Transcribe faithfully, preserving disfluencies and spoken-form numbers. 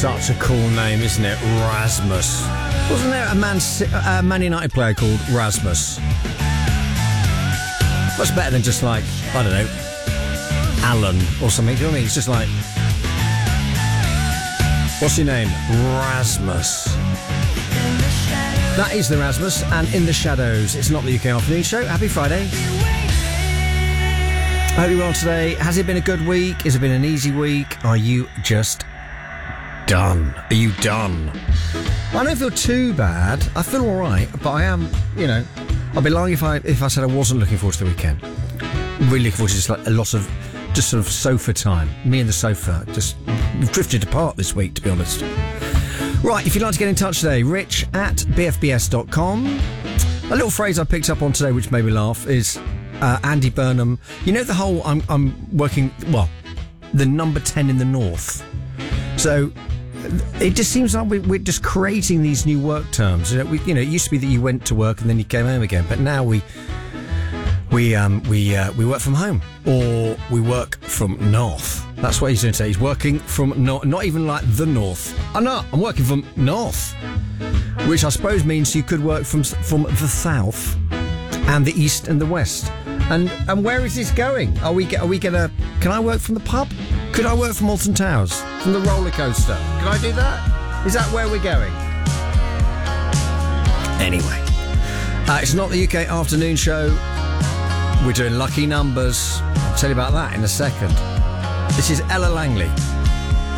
Such a cool name, isn't it? Rasmus. Wasn't there a Man, a Man United player called Rasmus? Much better than just like, I don't know, Alan or something. Do you know what I mean? It's just like, what's your name? Rasmus. That is the Rasmus, and In the Shadows. It's not the U K Afternoon Show. Happy Friday. I hope you're well today. Has it been a good week? Has it been an easy week? Are you just done? Are you done? I don't feel too bad. I feel all right, but I am, you know, I'd be lying if I if I said I wasn't looking forward to the weekend. Really looking forward to just like a lot of just sort of sofa time. Me and the sofa just we've drifted apart this week, to be honest. Right, if you'd like to get in touch today, rich at b f b s dot com. A little phrase I picked up on today which made me laugh is uh, Andy Burnham. You know the whole I'm I'm working, well, the number ten in the north. So it just seems like we're just creating these new work terms. You know, we, you know, it used to be that you went to work and then you came home again, but now we we um, we uh, we work from home, or we work from north. That's what he's going to say. He's working from north, not even like the north. Oh no, I'm working from north, which I suppose means you could work from from the south and the east and the west. And and where is this going? Are we are we gonna? Can I work from the pub? Could I work from Alton Towers? From the roller coaster? Can I do that? Is that where we're going? Anyway, uh, it's not the U K Afternoon Show. We're doing lucky numbers. I'll tell you about that in a second. This is Ella Langley.